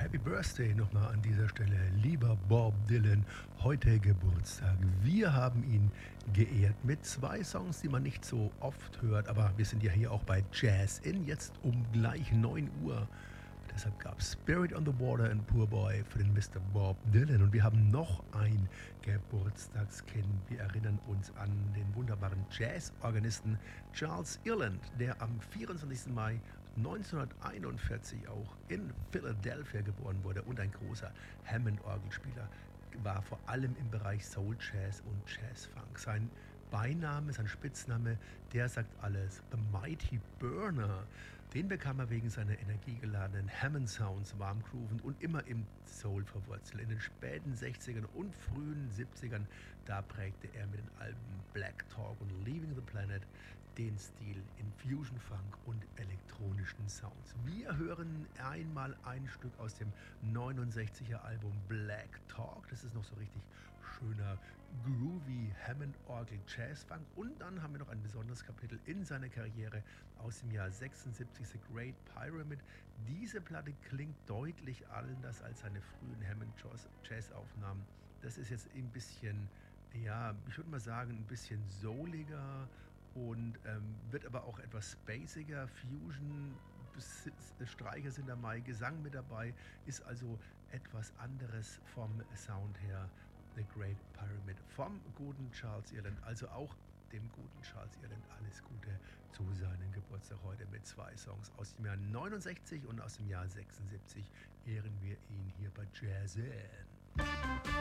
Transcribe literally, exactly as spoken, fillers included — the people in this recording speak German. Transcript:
Happy Birthday nochmal an dieser Stelle, lieber Bob Dylan, heute Geburtstag. Wir haben ihn geehrt mit zwei Songs, die man nicht so oft hört, aber wir sind ja hier auch bei Jazz In, jetzt um gleich neun Uhr. Deshalb gab es Spirit on the Water and Poor Boy für den Mister Bob Dylan. Und wir haben noch ein Geburtstagskind. Wir erinnern uns an den wunderbaren Jazzorganisten Charles Ireland, der am vierundzwanzigsten Mai neunzehnhunderteinundvierzig auch in Philadelphia geboren wurde und ein großer Hammond-Orgelspieler war, vor allem im Bereich Soul Jazz und Jazz Funk. Sein Beiname, sein Spitzname, der sagt alles, The Mighty Burner. Den bekam er wegen seiner energiegeladenen Hammond-Sounds warmgroovend und immer im Soul verwurzelt. In den späten sechzigern und frühen siebzigern, da prägte er mit den Alben Black Talk und Leaving the Planet den Stil in Fusion Funk und elektronischen Sounds. Wir hören einmal ein Stück aus dem neunundsechziger Album Black Talk. Das ist noch so richtig schöner, groovy Hammond-Orgel Jazz-Funk. Und dann haben wir noch ein besonderes Kapitel in seiner Karriere aus dem Jahr sechsundsiebzig, The Great Pyramid. Diese Platte klingt deutlich anders als seine frühen Hammond-Jazz-Aufnahmen. Das ist jetzt ein bisschen, ja, ich würde mal sagen, ein bisschen souliger und ähm, wird aber auch etwas spaciger. Fusion, Streicher sind dabei, Gesang mit dabei, ist also etwas anderes vom Sound her. The Great Pyramid vom guten Charles Ireland, also auch dem guten Charles Ireland alles Gute zu seinem Geburtstag heute mit zwei Songs aus dem Jahr neunundsechzig und aus dem Jahr sechsundsiebzig ehren wir ihn hier bei Jazz In.